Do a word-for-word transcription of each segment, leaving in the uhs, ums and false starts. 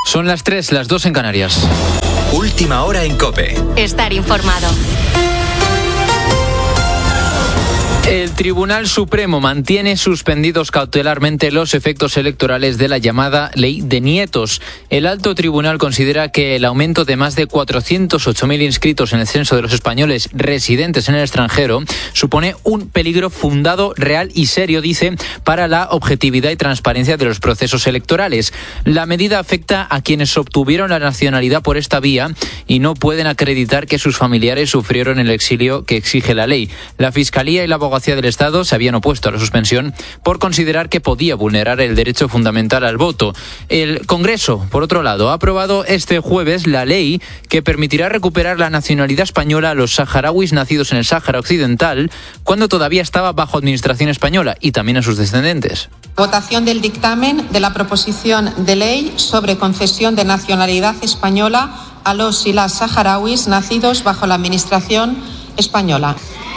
Son las tres, las dos en Canarias. Última hora en COPE. Estar informado. El Tribunal Supremo mantiene suspendidos cautelarmente los efectos electorales de la llamada Ley de Nietos. El alto tribunal considera que el aumento de más de cuatrocientos ocho mil inscritos en el censo de los españoles residentes en el extranjero supone un peligro fundado, real y serio, dice, para la objetividad y transparencia de los procesos electorales. La medida afecta a quienes obtuvieron la nacionalidad por esta vía y no pueden acreditar que sus familiares sufrieron el exilio que exige la ley. La Fiscalía y la Abogacía del Estado se habían opuesto a la suspensión por considerar que podía vulnerar el derecho fundamental al voto. El Congreso, por otro lado, ha aprobado este jueves la ley que permitirá recuperar la nacionalidad española a los saharauis nacidos en el Sáhara Occidental cuando todavía estaba bajo administración española y también a sus descendientes. Votación del dictamen de la proposición de ley sobre concesión de nacionalidad española a los y las saharauis nacidos bajo la administración española.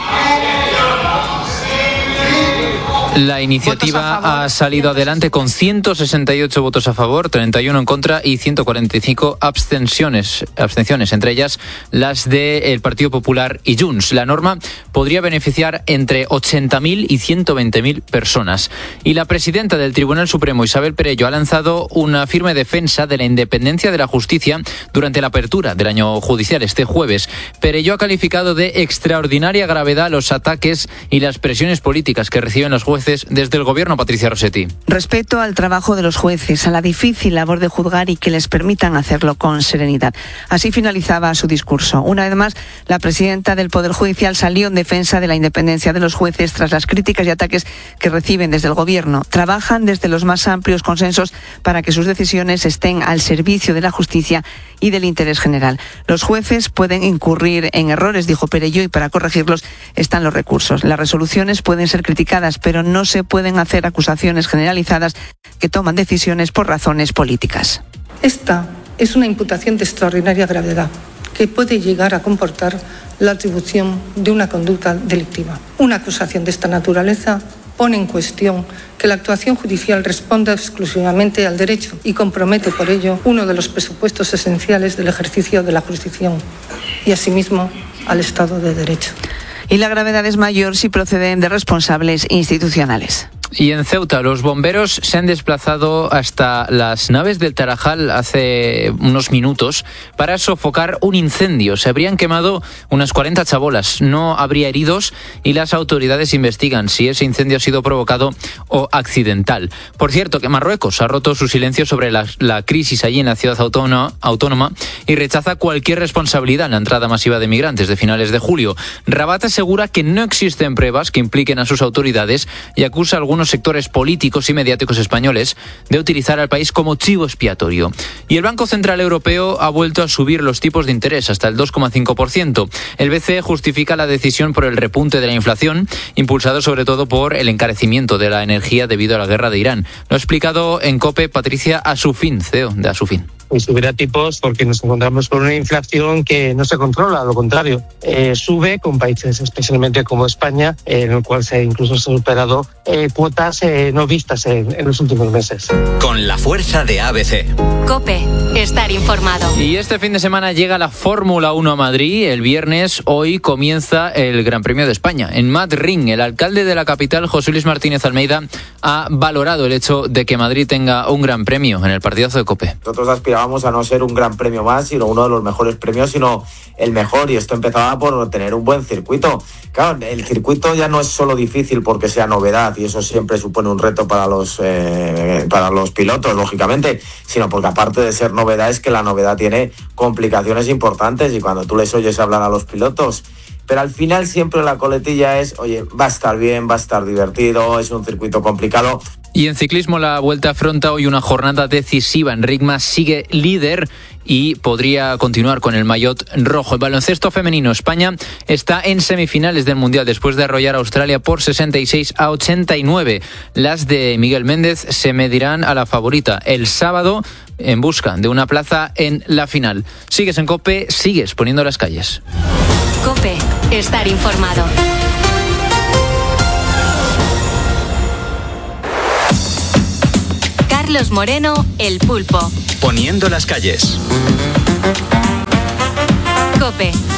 La iniciativa ha salido adelante con ciento sesenta y ocho votos a favor, treinta y uno en contra y ciento cuarenta y cinco abstenciones, abstenciones, entre ellas las del Partido Popular y Junts. La norma podría beneficiar entre ochenta mil y ciento veinte mil personas. Y la presidenta del Tribunal Supremo, Isabel Perello, ha lanzado una firme defensa de la independencia de la justicia durante la apertura del año judicial este jueves. Perello ha calificado de extraordinaria gravedad los ataques y las presiones políticas que reciben los jueces desde el gobierno. Patricia Rossetti. Respeto al trabajo de los jueces, a la difícil labor de juzgar y que les permitan hacerlo con serenidad. Así finalizaba su discurso. Una vez más, la presidenta del Poder Judicial salió en defensa de la independencia de los jueces tras las críticas y ataques que reciben desde el gobierno. Trabajan desde los más amplios consensos para que sus decisiones estén al servicio de la justicia y del interés general. Los jueces pueden incurrir en errores, dijo Perello, y para corregirlos están los recursos. Las resoluciones pueden ser criticadas, pero no se pueden hacer acusaciones generalizadas que toman decisiones por razones políticas. Esta es una imputación de extraordinaria gravedad que puede llegar a comportar la atribución de una conducta delictiva. Una acusación de esta naturaleza pone en cuestión que la actuación judicial responda exclusivamente al derecho y compromete por ello uno de los presupuestos esenciales del ejercicio de la jurisdicción y asimismo al Estado de Derecho. Y la gravedad es mayor si proceden de responsables institucionales. Y en Ceuta, los bomberos se han desplazado hasta las naves del Tarajal hace unos minutos para sofocar un incendio. Se habrían quemado unas cuarenta chabolas, no habría heridos y las autoridades investigan si ese incendio ha sido provocado o accidental. Por cierto, que Marruecos ha roto su silencio sobre la, la crisis allí en la ciudad autónoma, autónoma y rechaza cualquier responsabilidad en la entrada masiva de migrantes de finales de julio. Rabat asegura que no existen pruebas que impliquen a sus autoridades y acusa a algunos sectores políticos y mediáticos españoles de utilizar al país como chivo expiatorio. Y el Banco Central Europeo ha vuelto a subir los tipos de interés hasta el dos coma cinco por ciento. El B C E justifica la decisión por el repunte de la inflación, impulsado sobre todo por el encarecimiento de la energía debido a la guerra de Irán. Lo ha explicado en COPE Patricia Asufín, C E O de Asufín. Pues subirá tipos porque nos encontramos con una inflación que no se controla, lo contrario, eh, sube con países especialmente como España, eh, en el cual se incluso se han superado eh, cuotas eh, no vistas en, en los últimos meses. Con la fuerza de A B C. COPE, estar informado. Y este fin de semana llega la Fórmula uno a Madrid. El viernes, hoy, comienza el Gran Premio de España. En Madrid, el alcalde de la capital, José Luis Martínez Almeida, ha valorado el hecho de que Madrid tenga un gran premio en el partidazo de COPE. Nosotros aspiramos a no ser un gran premio más, sino uno de los mejores premios, sino el mejor, y esto empezaba por tener un buen circuito. Claro, el circuito ya no es solo difícil porque sea novedad, y eso siempre supone un reto para los eh, para los pilotos, lógicamente, sino porque aparte de ser novedad es que la novedad tiene complicaciones importantes, y cuando tú les oyes hablar a los pilotos, pero al final siempre la coletilla es, oye, va a estar bien, va a estar divertido, es un circuito complicado. Y en ciclismo, la Vuelta afronta hoy una jornada decisiva. Enric Mas sigue líder y podría continuar con el maillot rojo. El baloncesto femenino, España está en semifinales del Mundial después de arrollar a Australia por sesenta y seis a ochenta y nueve. Las de Miguel Méndez se medirán a la favorita el sábado en busca de una plaza en la final. Sigues en COPE, sigues poniendo las calles. COPE, estar informado. Carlos Moreno, El Pulpo. Poniendo las calles. COPE.